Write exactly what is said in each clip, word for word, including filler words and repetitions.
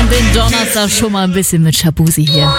starten den Donnerstag schon mal ein bisschen mit Shabuzi hier.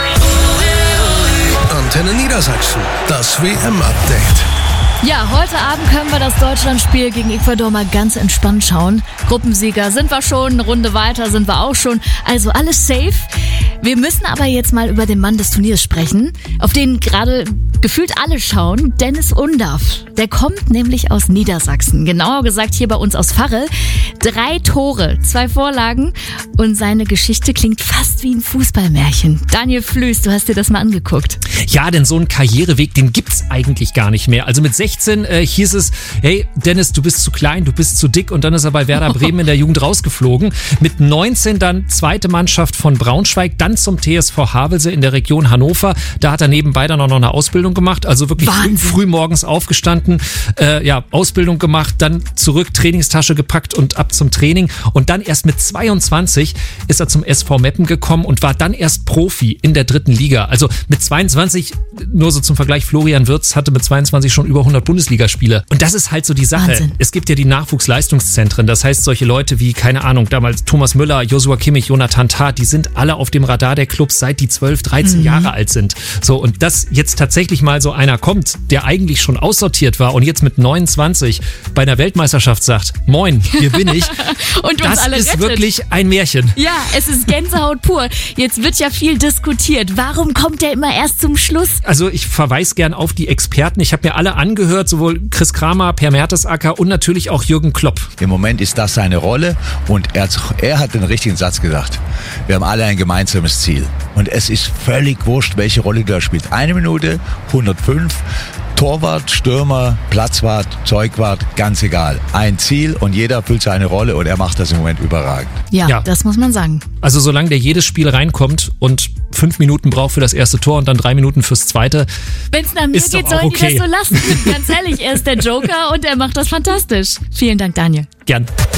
Antenne Niedersachsen, das W M-Update. Ja, heute Abend können wir das Deutschlandspiel gegen Ecuador mal ganz entspannt schauen. Gruppensieger sind wir schon, eine Runde weiter sind wir auch schon, also alles safe. Wir müssen aber jetzt mal über den Mann des Turniers sprechen, auf den gerade gefühlt alle schauen, Dennis Undaff. Der kommt nämlich aus Niedersachsen, genauer gesagt hier bei uns aus Varel. Drei Tore, zwei Vorlagen und seine Geschichte klingt fast wie ein Fußballmärchen. Daniel Flüß, du hast dir das mal angeguckt. Ja, denn so einen Karriereweg, den gibt's eigentlich gar nicht mehr. Also mit sechzehn äh, hieß es, hey Dennis, du bist zu klein, du bist zu dick und dann ist er bei Werder Bremen in der Jugend rausgeflogen. Mit neunzehn dann zweite Mannschaft von Braunschweig, dann zum T S V Havelse in der Region Hannover. Da hat er nebenbei dann auch noch eine Ausbildung gemacht, also wirklich früh, früh morgens aufgestanden, äh, ja, Ausbildung gemacht, dann zurück, Trainingstasche gepackt und ab zum Training und dann erst mit zweiundzwanzig ist er zum S V Meppen gekommen und war dann erst Profi in der dritten Liga. Also mit zweiundzwanzig, nur so zum Vergleich, Florian Wirtz hatte mit zweiundzwanzig schon über hundert Bundesligaspiele. Und das ist halt so die Sache. Wahnsinn. Es gibt ja die Nachwuchsleistungszentren, das heißt solche Leute wie, keine Ahnung, damals Thomas Müller, Joshua Kimmich, Jonathan Tah, die sind alle auf dem Radar der Clubs, seit die zwölf, dreizehn mhm. Jahre alt sind. So, und dass jetzt tatsächlich mal so einer kommt, der eigentlich schon aussortiert war und jetzt mit neunundzwanzig bei einer Weltmeisterschaft sagt, moin, hier bin ich. Und das uns alle ist rettet. wirklich ein Märchen. Ja, es ist Gänsehaut pur. Jetzt wird ja viel diskutiert. Warum kommt der immer erst zum Schluss? Also ich verweise gern auf die Experten. Ich habe mir alle angehört, sowohl Chris Kramer, Per Mertesacker und natürlich auch Jürgen Klopp. Im Moment ist das seine Rolle und er, er hat den richtigen Satz gesagt. Wir haben alle ein gemeinsames Ziel. Und es ist völlig wurscht, welche Rolle du da spielst. Eine Minute, hundertfünf, Torwart, Stürmer, Platzwart, Zeugwart, ganz egal. Ein Ziel und jeder erfüllt seine Rolle und er macht das im Moment überragend. Ja, Ja. das muss man sagen. Also solange der jedes Spiel reinkommt und fünf Minuten braucht für das erste Tor und dann drei Minuten fürs zweite. Wenn es nach mir Ist geht, doch auch sollen die okay. das so lassen. Ganz ehrlich, er ist der Joker und er macht das fantastisch. Vielen Dank, Daniel. Gern.